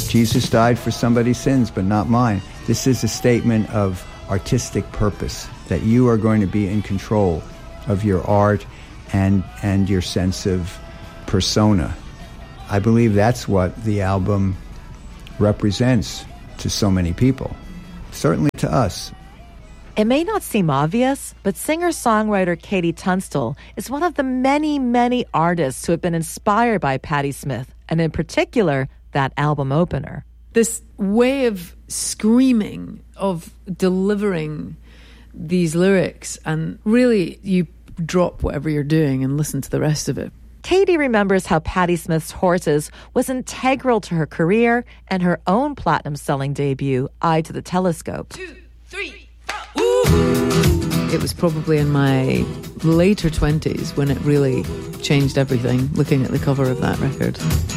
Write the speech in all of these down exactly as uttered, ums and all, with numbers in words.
Jesus died for somebody's sins, but not mine. This is a statement of artistic purpose, that you are going to be in control of your art and and your sense of persona. I believe that's what the album represents to so many people, certainly to us. It may not seem obvious, but singer-songwriter Katie Tunstall is one of the many, many artists who have been inspired by Patti Smith, and in particular, that album opener. This way of screaming, of delivering these lyrics, and really you drop whatever you're doing and listen to the rest of it. Katie remembers how Patti Smith's Horses was integral to her career and her own platinum-selling debut, Eye to the Telescope. Two, three, four. Ooh. It was probably in my later twenties when it really changed everything, looking at the cover of that record.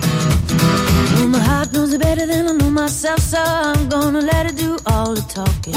Well, my heart knows it better than I know myself, so I'm gonna let it do all the talking.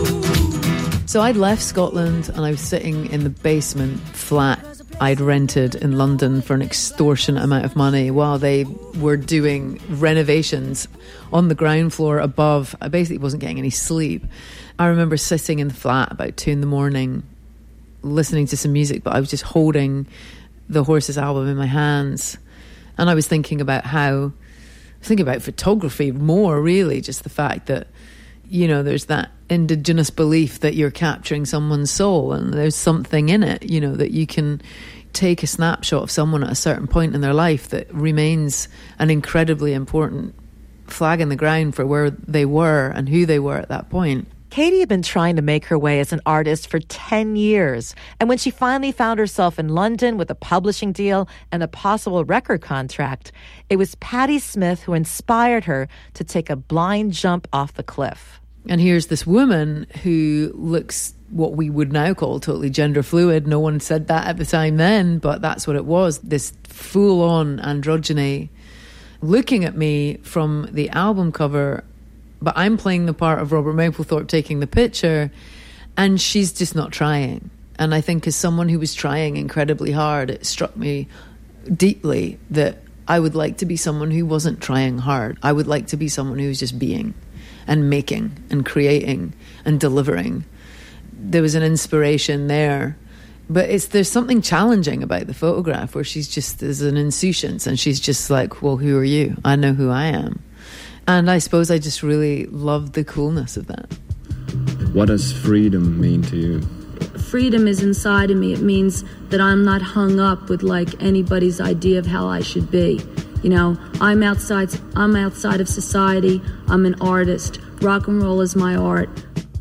Ooh. So I'd left Scotland and I was sitting in the basement flat I'd rented in London for an extortionate amount of money while they were doing renovations on the ground floor above. I basically wasn't getting any sleep. I remember sitting in the flat about two in the morning listening to some music, but I was just holding the Horses album in my hands, and I was thinking about how I was thinking about photography more, really, just the fact that, you know, there's that indigenous belief that you're capturing someone's soul and there's something in it, you know, that you can take a snapshot of someone at a certain point in their life that remains an incredibly important flag in the ground for where they were and who they were at that point. Katie had been trying to make her way as an artist for ten years. And when she finally found herself in London with a publishing deal and a possible record contract, it was Patti Smith who inspired her to take a blind jump off the cliff. And here's this woman who looks what we would now call totally gender fluid. No one said that at the time then, but that's what it was. This full-on androgyny looking at me from the album cover, but I'm playing the part of Robert Mapplethorpe taking the picture, and she's just not trying. And I think as someone who was trying incredibly hard, it struck me deeply that I would like to be someone who wasn't trying hard. I would like to be someone who was just being and making and creating and delivering. There was an inspiration there. But it's there's something challenging about the photograph where she's just, there's an insouciance and she's just like, well, who are you? I know who I am. And I suppose I just really loved the coolness of that. What does freedom mean to you? Freedom is inside of me. It means that I'm not hung up with like anybody's idea of how I should be. You know, I'm outside, I'm outside of society. I'm an artist. Rock and roll is my art.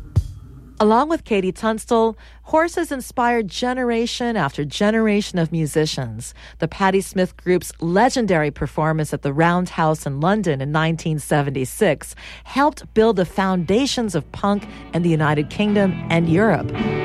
Along with Katie Tunstall, Horses inspired generation after generation of musicians. The Patti Smith Group's legendary performance at the Roundhouse in London in nineteen seventy-six helped build the foundations of punk in the United Kingdom and Europe.